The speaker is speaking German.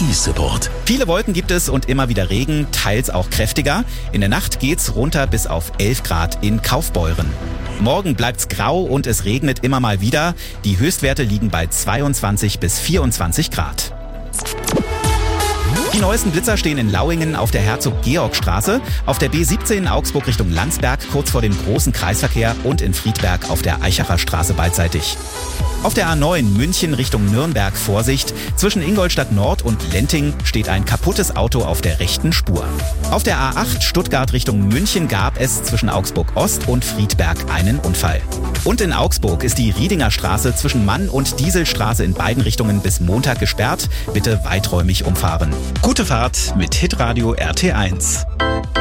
Support. Viele Wolken gibt es und immer wieder Regen, teils auch kräftiger. In der Nacht geht's runter bis auf 11 Grad in Kaufbeuren. Morgen bleibt's grau und es regnet immer mal wieder. Die Höchstwerte liegen bei 22 bis 24 Grad. Die neuesten Blitzer stehen in Lauingen auf der Herzog-Georg-Straße, auf der B17 Augsburg Richtung Landsberg kurz vor dem großen Kreisverkehr und in Friedberg auf der Eichacher Straße beidseitig. Auf der A9 München Richtung Nürnberg Vorsicht. Zwischen Ingolstadt Nord und Lenting steht ein kaputtes Auto auf der rechten Spur. Auf der A8 Stuttgart Richtung München gab es zwischen Augsburg Ost und Friedberg einen Unfall. Und in Augsburg ist die Riedinger Straße zwischen Mann- und Dieselstraße in beiden Richtungen bis Montag gesperrt. Bitte weiträumig umfahren. Gute Fahrt mit Hitradio RT1.